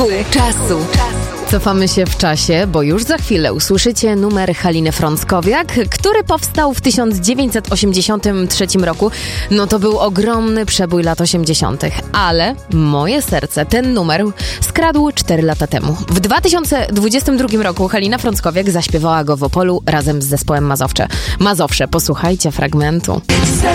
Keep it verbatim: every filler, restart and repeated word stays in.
Czasu. Cofamy się w czasie, bo już za chwilę usłyszycie numer Haliny Frąckowiak, który powstał w tysiąc dziewięćset osiemdziesiątym trzecim roku. No to był ogromny przebój lat osiemdziesiątych, ale moje serce ten numer skradł cztery lata temu. W dwa tysiące dwudziestym drugim roku Halina Frąckowiak zaśpiewała go w Opolu razem z zespołem Mazowsze. Mazowsze, posłuchajcie fragmentu.